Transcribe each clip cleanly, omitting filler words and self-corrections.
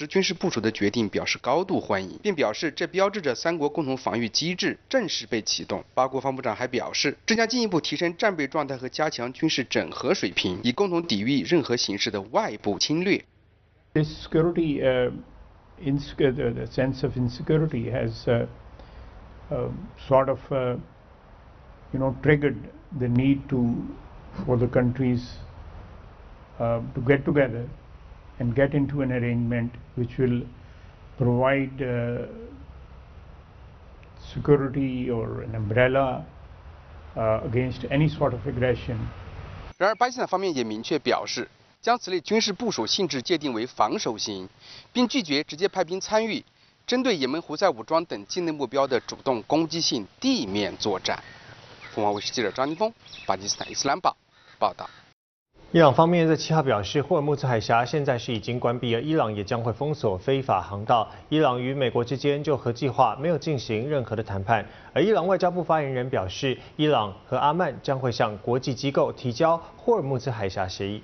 实军事部署的决定表示高度欢迎，并表示这标志着三国共同防御机制正式被启动。巴国防部长还表示，正将进一步提升战备状态和加强军事整合水平，以共同抵御任何形式的外部侵略。 This security, the sense of insecurity has sort of, triggered the need for the countries to get together and get into an arrangement which will provide security or an umbrella against any sort of aggression. 然而，巴基斯坦方面也明确表示，将此类军事部署性质界定为防守型，并拒绝直接派兵参与针对也门胡塞武装等境内目标的主动攻击性地面作战。凤凰卫视记者张金峰，巴基斯坦伊斯兰堡报道。 伊朗方面在7号表示，霍尔木兹海峡现在是已经关闭，而伊朗也将会封锁非法航道。伊朗与美国之间就核计划没有进行任何的谈判，而伊朗外交部发言人表示，伊朗和阿曼将会向国际机构提交霍尔木兹海峡协议。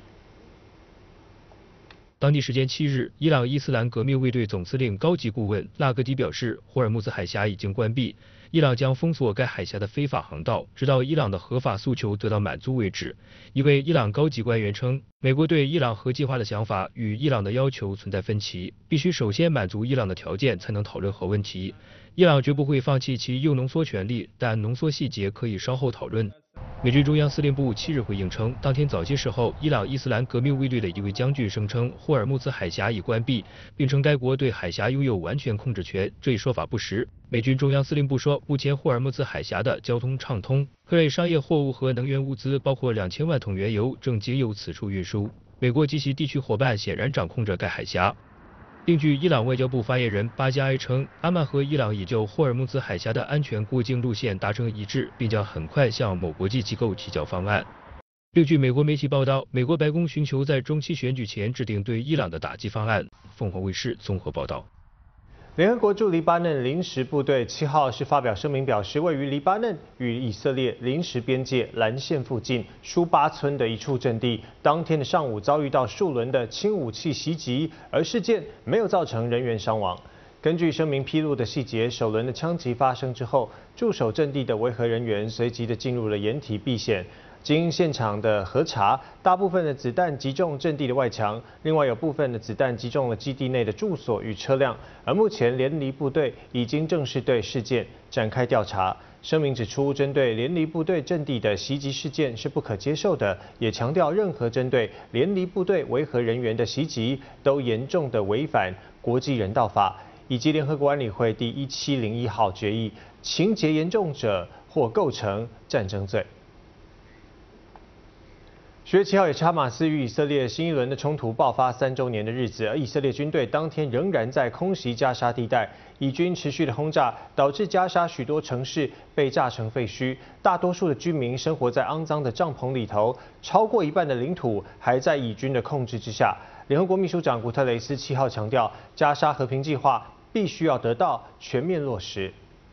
当地时间7日，伊朗伊斯兰革命卫队总司令高级顾问拉格迪表示，霍尔木兹海峡已经关闭，伊朗将封锁该海峡的非法航道，直到伊朗的合法诉求得到满足为止。一位伊朗高级官员称，美国对伊朗核计划的想法与伊朗的要求存在分歧，必须首先满足伊朗的条件才能讨论核问题。伊朗绝不会放弃其铀浓缩权利，但浓缩细节可以稍后讨论。美军中央司令部7日回应称，当天早些时候，伊朗伊斯兰革命卫队的一位将军声称霍尔木兹海峡已关闭，并称该国对海峡拥有完全控制权，这一说法不实。美军中央司令部说，目前霍尔木兹海峡的交通畅通，各类商业货物和能源物资，包括2000万桶原油，正皆由此处运输。美国及其地区伙伴显然掌控着该海峡。另据伊朗外交部发言人巴加埃称，阿曼和伊朗已就霍尔木兹海峡的安全过境路线达成一致，并将很快向某国际机构提交方案。另据美国媒体报道，美国白宫寻求在中期选举前制定对伊朗的打击方案。凤凰卫视综合报道。 联合国驻黎巴嫩临时部队7号是发表声明表示，位于黎巴嫩与以色列临时边界蓝线附近舒巴村的一处阵地，当天的上午遭遇到数轮的轻武器袭击，而事件没有造成人员伤亡。根据声明披露的细节，首轮的枪击发生之后，驻守阵地的维和人员随即的进入了掩体避险。经现场的核查，大部分的子弹击中阵地的外墙，另外有部分的子弹击中了基地内的住所与车辆。而目前联黎部队已经正式对事件展开调查。声明指出，针对联黎部队阵地的袭击事件是不可接受的，也强调任何针对联黎部队维和人员的袭击都严重的违反国际人道法以及联合国安理会第1701号决议，情节严重者或构成战争罪。10月7号也是哈马斯与以色列新一轮的冲突爆发3周年的日子，而以色列军队当天仍然在空袭加沙地带，以军持续的轰炸，导致加沙许多城市被炸成废墟，大多数的居民生活在肮脏的帐篷里头，超过一半的领土还在以军的控制之下。联合国秘书长古特雷斯7号强调，加沙和平计划必须要得到全面落实。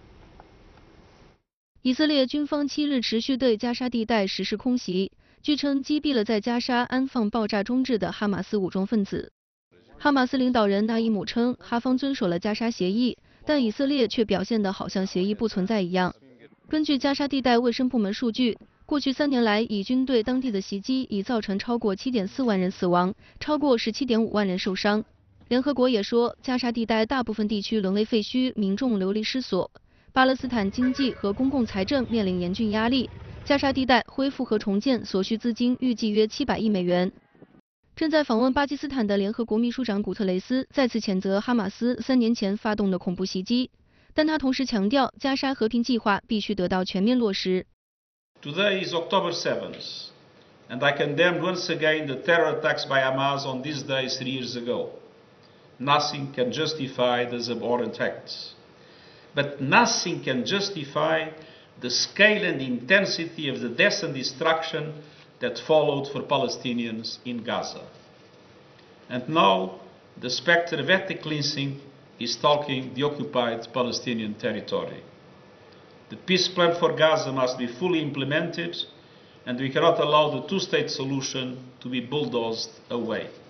以色列军方7日持续对加沙地带实施空袭。据称，击毙了在加沙安放爆炸装置的哈马斯武装分子。哈马斯领导人纳伊姆称，哈方遵守了加沙协议，但以色列却表现得好像协议不存在一样。根据加沙地带卫生部门数据，过去3年来，以军对当地的袭击已造成超过7.4万人死亡，超过17.5万人受伤。联合国也说，加沙地带大部分地区沦为废墟，民众流离失所，巴勒斯坦经济和公共财政面临严峻压力。加沙地带恢复和重建所需资金预计约700亿美元。正在访问巴基斯坦的联合国秘书长古特雷斯再次谴责哈马斯3年前发动的恐怖袭击，但他同时强调，加沙和平计划必须得到全面落实。 Today is October 7th, and I condemned once again the terror attacks by Hamas on this day 3 years ago. Nothing can justify these abhorrent acts, but nothing can justify the scale and intensity of the death and destruction that followed for Palestinians in Gaza. And now the spectre of ethnic cleansing is stalking the occupied Palestinian territory. The peace plan for Gaza must be fully implemented, and we cannot allow the two-state solution to be bulldozed away.